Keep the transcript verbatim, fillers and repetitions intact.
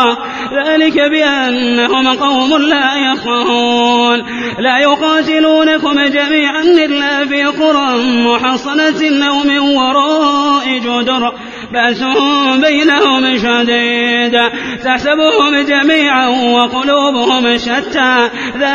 ذلك بأنهم قوم لا يفقهون لا يقاتلونكم جميعا إلا في قرى محصنة أو من وراء جدر بأس بينهم شديد تحسبهم جميعا وقلوبهم شتى